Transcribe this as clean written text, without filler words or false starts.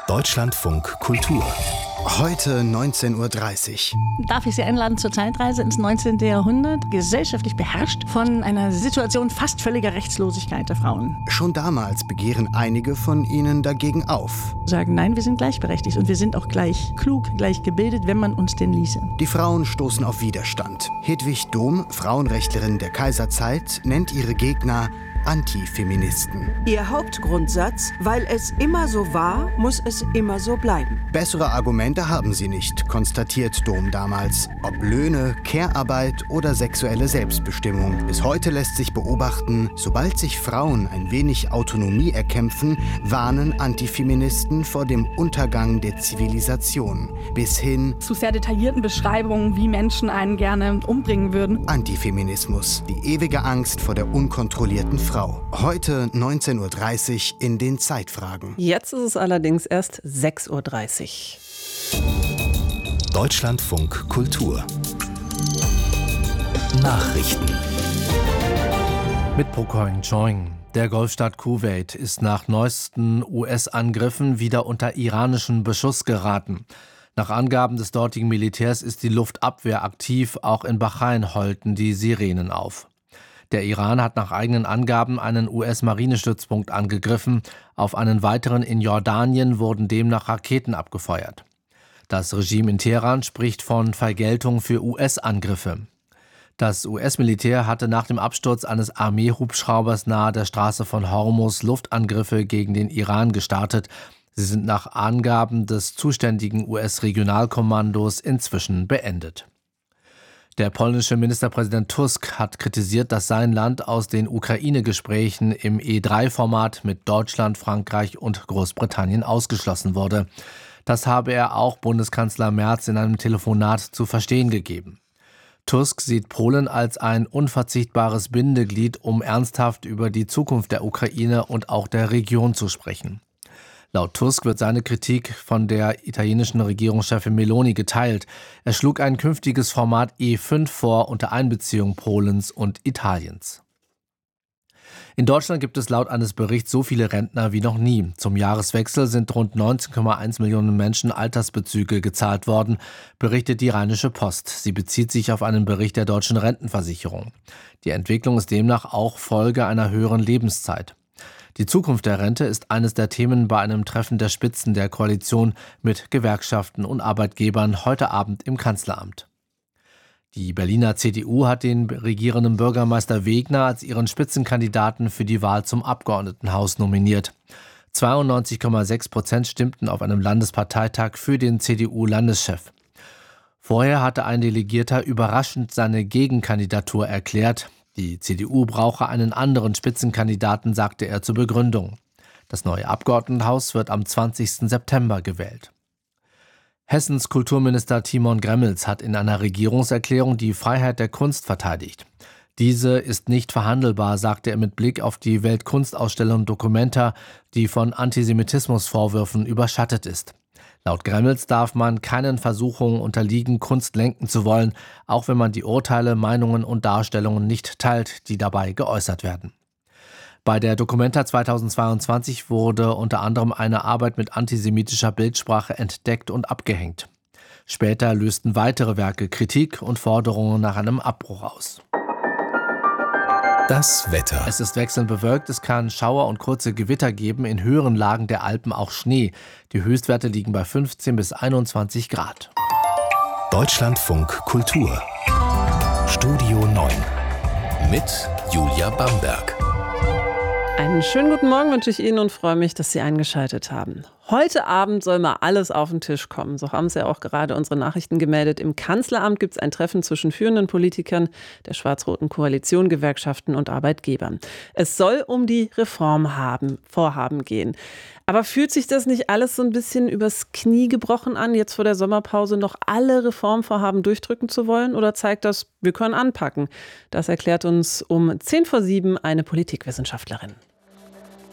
Deutschlandfunk Kultur. Heute 19:30 Uhr. Darf ich Sie einladen zur Zeitreise ins 19. Jahrhundert, gesellschaftlich beherrscht von einer Situation fast völliger Rechtslosigkeit der Frauen. Schon damals begehren einige von ihnen dagegen auf. Sagen, nein, wir sind gleichberechtigt und wir sind auch gleich klug, gleich gebildet, wenn man uns denn ließe. Die Frauen stoßen auf Widerstand. Hedwig Dohm, Frauenrechtlerin der Kaiserzeit, nennt ihre Gegner Antifeministen. Ihr Hauptgrundsatz: weil es immer so war, muss es immer so bleiben. Bessere Argumente haben sie nicht, konstatiert Dohm damals. Ob Löhne, Care-Arbeit oder sexuelle Selbstbestimmung. Bis heute lässt sich beobachten, sobald sich Frauen ein wenig Autonomie erkämpfen, warnen Antifeministen vor dem Untergang der Zivilisation. Bis hin zu sehr detaillierten Beschreibungen, wie Menschen einen gerne umbringen würden. Antifeminismus, die ewige Angst vor der unkontrollierten Frau. Heute 19:30 Uhr in den Zeitfragen. Jetzt ist es allerdings erst 6:30 Uhr. Deutschlandfunk Kultur. Nachrichten. Mit Prokoin Choing. Der Golfstaat Kuwait ist nach neuesten US-Angriffen wieder unter iranischen Beschuss geraten. Nach Angaben des dortigen Militärs ist die Luftabwehr aktiv, auch in Bahrain heulten die Sirenen auf. Der Iran hat nach eigenen Angaben einen US-Marinestützpunkt angegriffen. Auf einen weiteren in Jordanien wurden demnach Raketen abgefeuert. Das Regime in Teheran spricht von Vergeltung für US-Angriffe. Das US-Militär hatte nach dem Absturz eines Armeehubschraubers nahe der Straße von Hormuz Luftangriffe gegen den Iran gestartet. Sie sind nach Angaben des zuständigen US-Regionalkommandos inzwischen beendet. Der polnische Ministerpräsident Tusk hat kritisiert, dass sein Land aus den Ukraine-Gesprächen im E3-Format mit Deutschland, Frankreich und Großbritannien ausgeschlossen wurde. Das habe er auch Bundeskanzler Merz in einem Telefonat zu verstehen gegeben. Tusk sieht Polen als ein unverzichtbares Bindeglied, um ernsthaft über die Zukunft der Ukraine und auch der Region zu sprechen. Laut Tusk wird seine Kritik von der italienischen Regierungschefin Meloni geteilt. Er schlug ein künftiges Format E5 vor unter Einbeziehung Polens und Italiens. In Deutschland gibt es laut eines Berichts so viele Rentner wie noch nie. Zum Jahreswechsel sind rund 19,1 Millionen Menschen Altersbezüge gezahlt worden, berichtet die Rheinische Post. Sie bezieht sich auf einen Bericht der Deutschen Rentenversicherung. Die Entwicklung ist demnach auch Folge einer höheren Lebenszeit. Die Zukunft der Rente ist eines der Themen bei einem Treffen der Spitzen der Koalition mit Gewerkschaften und Arbeitgebern heute Abend im Kanzleramt. Die Berliner CDU hat den regierenden Bürgermeister Wegner als ihren Spitzenkandidaten für die Wahl zum Abgeordnetenhaus nominiert. 92,6% stimmten auf einem Landesparteitag für den CDU-Landeschef. Vorher hatte ein Delegierter überraschend seine Gegenkandidatur erklärt. Die CDU brauche einen anderen Spitzenkandidaten, sagte er zur Begründung. Das neue Abgeordnetenhaus wird am 20. September gewählt. Hessens Kulturminister Timon Gremmels hat in einer Regierungserklärung die Freiheit der Kunst verteidigt. Diese ist nicht verhandelbar, sagte er mit Blick auf die Weltkunstausstellung Documenta, die von Antisemitismusvorwürfen überschattet ist. Laut Gremmels darf man keinen Versuchungen unterliegen, Kunst lenken zu wollen, auch wenn man die Urteile, Meinungen und Darstellungen nicht teilt, die dabei geäußert werden. Bei der Documenta 2022 wurde unter anderem eine Arbeit mit antisemitischer Bildsprache entdeckt und abgehängt. Später lösten weitere Werke Kritik und Forderungen nach einem Abbruch aus. Das Wetter. Es ist wechselnd bewölkt, es kann Schauer und kurze Gewitter geben, in höheren Lagen der Alpen auch Schnee. Die Höchstwerte liegen bei 15 bis 21 Grad. Deutschlandfunk Kultur. Studio 9 mit Julia Bamberg. Einen schönen guten Morgen wünsche ich Ihnen und freue mich, dass Sie eingeschaltet haben. Heute Abend soll mal alles auf den Tisch kommen. So haben es ja auch gerade unsere Nachrichten gemeldet. Im Kanzleramt gibt es ein Treffen zwischen führenden Politikern der schwarz-roten Koalition, Gewerkschaften und Arbeitgebern. Es soll um die Vorhaben gehen. Aber fühlt sich das nicht alles so ein bisschen übers Knie gebrochen an, jetzt vor der Sommerpause noch alle Reformvorhaben durchdrücken zu wollen? Oder zeigt das, wir können anpacken? Das erklärt uns um 6:10 eine Politikwissenschaftlerin.